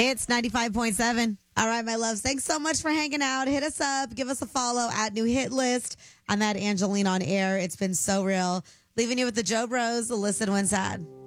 It's 95.7. All right, my loves. Thanks so much for hanging out. Hit us up. Give us a follow at New Hit List. I'm at Angeline on air. It's been so real. Leaving you with the Joe Bros. Listen when sad.